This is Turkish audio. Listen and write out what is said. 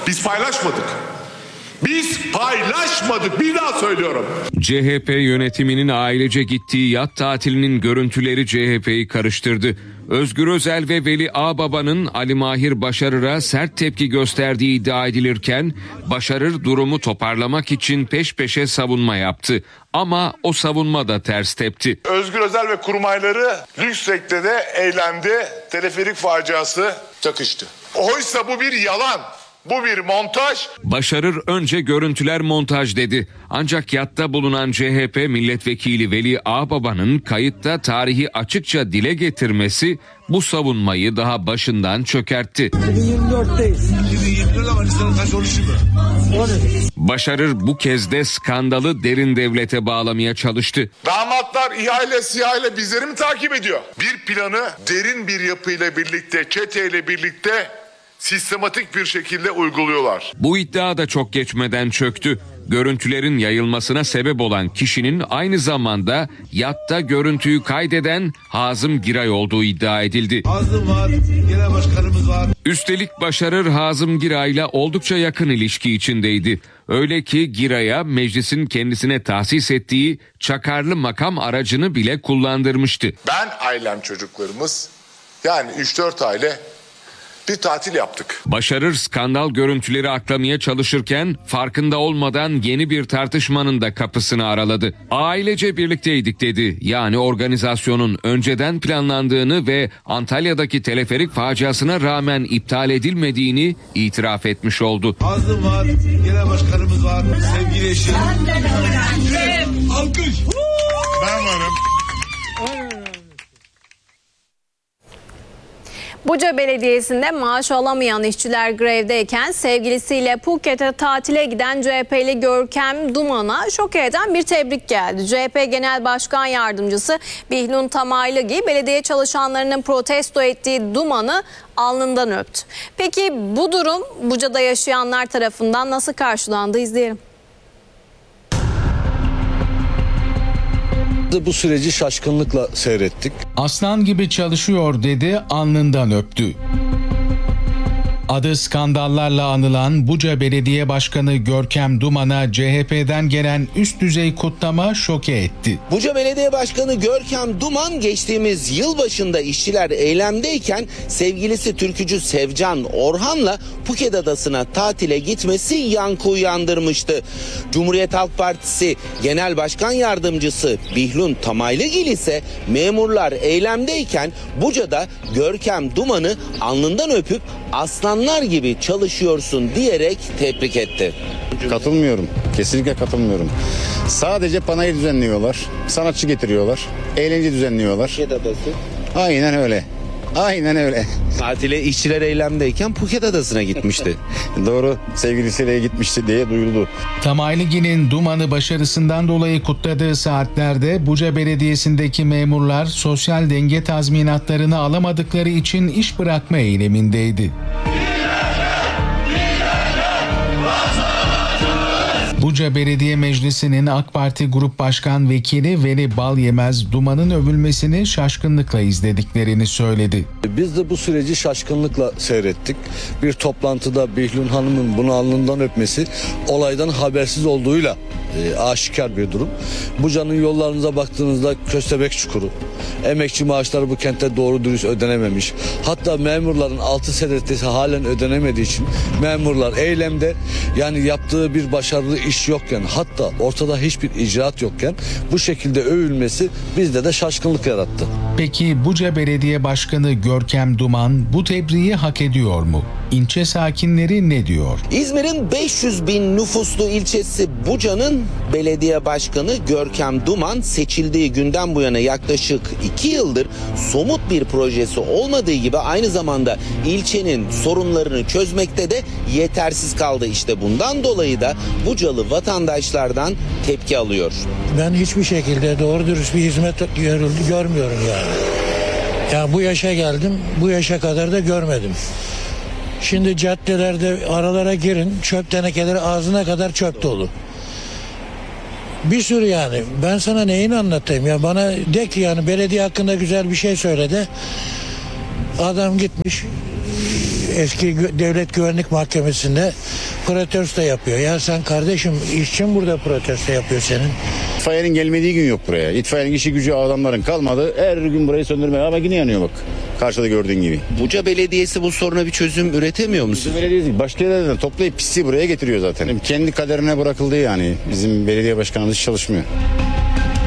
Biz paylaşmadık. Biz paylaşmadık. Bir daha söylüyorum. CHP yönetiminin ailece gittiği yat tatilinin görüntüleri CHP'yi karıştırdı. Özgür Özel ve Veli Ağbaba'nın Ali Mahir Başarır'a sert tepki gösterdiği iddia edilirken Başarır durumu toparlamak için peş peşe savunma yaptı. Ama o savunma da ters tepti. Özgür Özel ve kurmayları lüks teknede eğlendi. Teleferik faciası çakıştı. Oysa bu bir yalan. Bu bir montaj. Başarır önce görüntüler montaj dedi. Ancak yatta bulunan CHP milletvekili Veli Ağbaba'nın kayıtta tarihi açıkça dile getirmesi bu savunmayı daha başından çökertti. 2024'teyiz. 2024 ama listenin kaç oluşu mu? Başarır bu kez de skandalı derin devlete bağlamaya çalıştı. Damatlar ihale bizleri mi takip ediyor? Bir planı derin bir yapıyla birlikte, çeteyle birlikte sistematik bir şekilde uyguluyorlar. Bu iddia da çok geçmeden çöktü. Görüntülerin yayılmasına sebep olan kişinin aynı zamanda yatta görüntüyü kaydeden Hazım Giray olduğu iddia edildi. Hazım var, genel başkanımız var. Üstelik Başarır Hazım Giray'la oldukça yakın ilişki içindeydi. Öyle ki Giray'a meclisin kendisine tahsis ettiği çakarlı makam aracını bile kullandırmıştı. Ben, ailem, çocuklarımız yani 3-4 aile bir tatil yaptık. Başarır skandal görüntüleri aklamaya çalışırken farkında olmadan yeni bir tartışmanın da kapısını araladı. Ailece birlikteydik dedi. Yani organizasyonun önceden planlandığını ve Antalya'daki teleferik faciasına rağmen iptal edilmediğini itiraf etmiş oldu. Hazım var, genel başkanımız var, sevgili eşim. Alkış. Ben varım. Buca Belediyesi'nde maaş alamayan işçiler grevdeyken sevgilisiyle Phuket'e tatile giden CHP'li Görkem Duman'a şok eden bir tebrik geldi. CHP Genel Başkan Yardımcısı Bihlun Tamaylıgi belediye çalışanlarının protesto ettiği Duman'ı alnından öptü. Peki bu durum Buca'da yaşayanlar tarafından nasıl karşılandı, izleyelim. Bu süreci şaşkınlıkla seyrettik. Aslan gibi çalışıyor dedi, alnından öptü. Adı skandallarla anılan Buca Belediye Başkanı Görkem Duman'a CHP'den gelen üst düzey kutlama şoke etti. Buca Belediye Başkanı Görkem Duman geçtiğimiz yılbaşında işçiler eylemdeyken sevgilisi türkücü Sevcan Orhan'la Phuket Adası'na tatile gitmesi yankı uyandırmıştı. Cumhuriyet Halk Partisi Genel Başkan Yardımcısı Bihlun Tamaylıgil ise memurlar eylemdeyken Buca'da Görkem Duman'ı alnından öpüp aslanlar gibi çalışıyorsun diyerek tebrik etti. Katılmıyorum. Kesinlikle katılmıyorum. Sadece panayır düzenliyorlar. Sanatçı getiriyorlar. Eğlence düzenliyorlar. Phuket Adası. Aynen öyle. Aynen öyle. Tatile işçiler eylemdeyken Phuket Adası'na gitmişti. Doğru, sevgilisiyle gitmişti diye duyuldu. Tamaylıgi'nin Duman'ı başarısından dolayı kutladığı saatlerde Buca Belediyesi'ndeki memurlar sosyal denge tazminatlarını alamadıkları için iş bırakma eylemindeydi. Buca Belediye Meclisi'nin AK Parti Grup Başkan Vekili Veli Balyemez Duman'ın övülmesini şaşkınlıkla izlediklerini söyledi. Biz de bu süreci şaşkınlıkla seyrettik. Bir toplantıda Bihlun Hanım'ın bunu alnından öpmesi olaydan habersiz olduğuyla aşikar bir durum. Buca'nın yollarınıza baktığınızda köstebek çukuru. Emekçi maaşları bu kentte doğru dürüst ödenememiş. Hatta memurların 6 senesi halen ödenemediği için memurlar eylemde, yani yaptığı bir başarılı iş yokken, hatta ortada hiçbir icraat yokken bu şekilde övülmesi bizde de şaşkınlık yarattı. Peki Buca Belediye Başkanı Görkem Duman bu tebriği hak ediyor mu? İlçe sakinleri ne diyor? İzmir'in 500 bin nüfuslu ilçesi Buca'nın belediye başkanı Görkem Duman seçildiği günden bu yana yaklaşık 2 yıldır somut bir projesi olmadığı gibi aynı zamanda ilçenin sorunlarını çözmekte de yetersiz kaldı. İşte bundan dolayı da Bucalı vatandaşlardan tepki alıyor. Ben hiçbir şekilde doğru dürüst bir hizmet görmüyorum yani. Ya bu yaşa geldim, bu yaşa kadar da görmedim. Şimdi caddelerde aralara girin, çöp tenekeleri ağzına kadar çöp dolu. Bir sürü yani. Ben sana neyini anlatayım ya, bana de ki yani belediye hakkında güzel bir şey söyle de. Adam gitmiş eski Devlet Güvenlik Mahkemesi'nde protesto yapıyor. Ya sen kardeşim işçin burada protesto yapıyor senin. İtfaiyenin gelmediği gün yok buraya. İtfaiyenin işi gücü adamların kalmadı. Her gün burayı söndürmeye ama yine yanıyor bak. Karşıda gördüğün gibi. Buca Belediyesi bu soruna bir çözüm üretemiyor mu? Bizim belediye değil, başka yerlerden toplayıp pisliği buraya getiriyor zaten. Kendi kaderine bırakıldı yani. Bizim belediye başkanımız hiç çalışmıyor.